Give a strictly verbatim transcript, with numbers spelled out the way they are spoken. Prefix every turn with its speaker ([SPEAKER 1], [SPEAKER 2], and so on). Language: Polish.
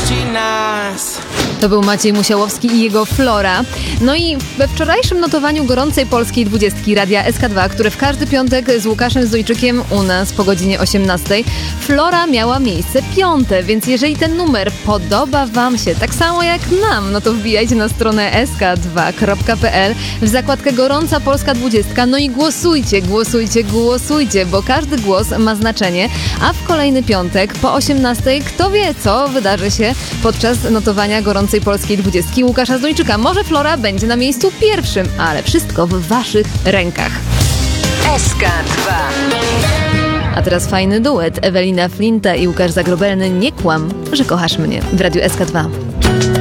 [SPEAKER 1] To był Maciej Musiałowski i jego Flora. No i we wczorajszym notowaniu gorącej polskiej dwudziestki Radia S K dwa, które w każdy piątek z Łukaszem Zdojczykiem u nas po godzinie osiemnastej, Flora miała miejsce piąte, więc jeżeli ten numer podoba wam się tak samo jak nam, no to wbijajcie na stronę s k dwa kropka p l w zakładkę Gorąca Polska dwudziestka, no i głosujcie, głosujcie, głosujcie, bo każdy głos ma znaczenie, a w kolejny piątek po osiemnastej kto wie, co wydarzy się podczas notowania Gorącej Polskiej dwudziestki Łukasza Zdojczyka. Może Flora będzie na miejscu pierwszym, ale wszystko w waszych rękach.
[SPEAKER 2] S K dwa.
[SPEAKER 1] A teraz fajny duet. Ewelina Flinta i Łukasz Zagrobelny. Nie kłam, że kochasz mnie w Radiu S K dwa.